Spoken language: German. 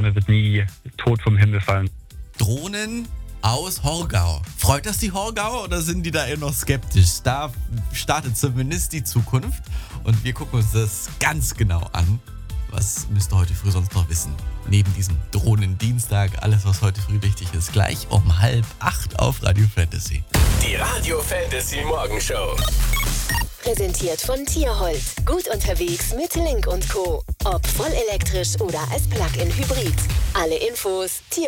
Drohne wird nie tot vom Himmel fallen. Drohnen aus Horgau. Freut das die Horgauer oder sind die da eher noch skeptisch? Da startet zumindest die Zukunft und wir gucken uns das ganz genau an. Was müsst ihr heute früh sonst noch wissen? Neben diesem Drohnendienstag, alles was heute früh wichtig ist, gleich um 7:30 auf Radio Fantasy. Die Radio Fantasy Morgenshow. Präsentiert von Tierhold. Gut unterwegs mit Link & Co. Ob voll elektrisch oder als Plug-in Hybrid. Alle Infos